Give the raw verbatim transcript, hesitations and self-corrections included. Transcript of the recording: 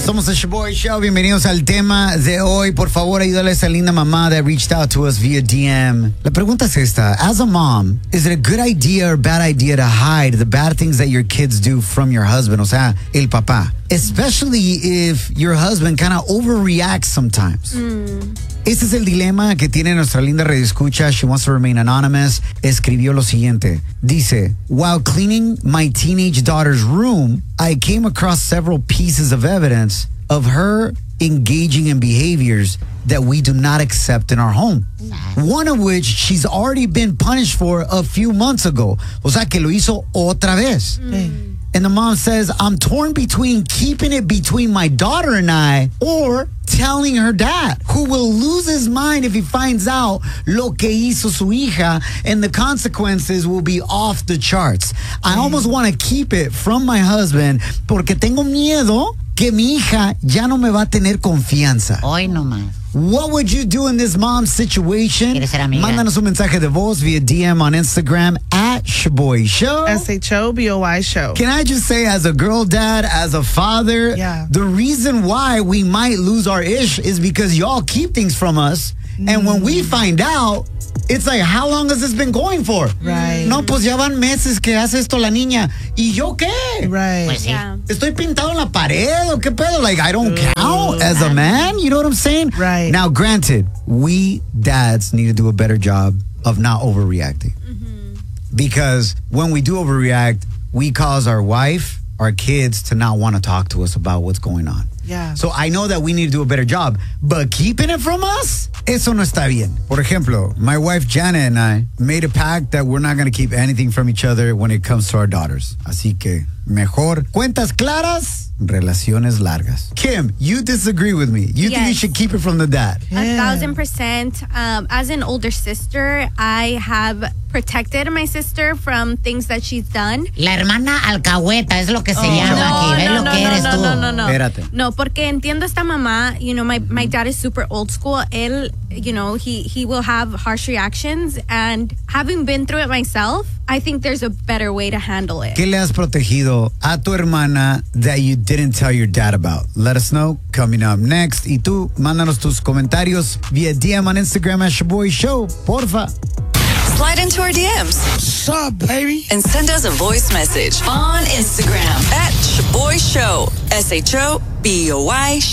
Somos el Shaboy Show. Bienvenidos al tema de hoy. Por favor, ayúdale a esa linda mamá that reached out to us via D M. La pregunta es esta. As a mom, is it a good idea or bad idea to hide the bad things that your kids do from your husband? O sea, el papá. Especially if your husband kind of overreacts sometimes. Mm. Este es el dilema que tiene nuestra linda redescucha. She wants to remain anonymous. Escribió lo siguiente. Dice, while cleaning my teenage daughter's room, I came across several pieces of evidence of her engaging in behaviors that we do not accept in our home. One of which she's already been punished for a few months ago. O sea, que lo hizo otra vez. Mm. And the mom says, I'm torn between keeping it between my daughter and I or telling her dad, who will lose his mind if he finds out lo que hizo su hija, and the consequences will be off the charts. I almost want to keep it from my husband porque tengo miedo que mi hija ya no me va a tener confianza. Hoy no más. What would you do in this mom situation? ¿Quieres ser amiga? Mándanos un mensaje de voz via D M on Instagram at Shaboy Show. S H O B O Y Show. Can I just say, as a girl dad, as a father, yeah. the reason why we might lose our ish is because y'all keep things from us. Mm. And when we find out, it's like, how long has this been going for? Right. No, pues ya van meses que hace esto la niña. ¿Y yo qué? Right. Pues sí. Yeah. ¿Estoy pintado en la pared o qué pedo? Like, I don't count as a man? You know what I'm saying? Right. Now, granted, we dads need to do a better job of not overreacting. Mm-hmm. Because when we do overreact, we cause our wife, our kids to not want to talk to us about what's going on. Yeah. So I know that we need to do a better job, but keeping it from us, eso no está bien. Por ejemplo, my wife Janet and I made a pact that we're not going to keep anything from each other when it comes to our daughters. Así que mejor cuentas claras, relaciones largas. Kim, you disagree with me. You think you Yes. should keep it from the dad? A thousand percent. Um, as an older sister, I have protected my sister from things that she's done. La hermana alcahueta es lo que se Oh. llama No, aquí. ¿Ves no, lo no, que no, eres no, tú? no, no, no. Espérate. No, porque entiendo esta mamá. You know, my, my dad is super old school. Él, you know, he, he will have harsh reactions. And having been through it myself, I think there's a better way to handle it. ¿Qué le has protegido a tu hermana that you didn't tell your dad about? Let us know. Coming up next. Y tú, mándanos tus comentarios via D M on Instagram at Shaboy Show. Porfa. Slide into our D Ms. What's up, baby? And send us a voice message on Instagram at Shaboy Show. S H O B O Y